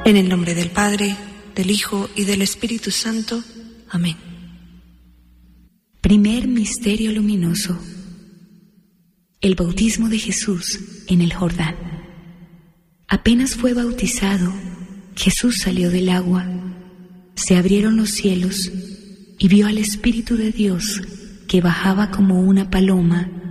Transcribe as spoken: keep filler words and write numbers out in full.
En el nombre del Padre, del Hijo y del Espíritu Santo. Amén. Primer misterio luminoso: el bautismo de Jesús en el Jordán. Apenas fue bautizado, Jesús salió del agua, se abrieron los cielos y vio al Espíritu de Dios que bajaba como una paloma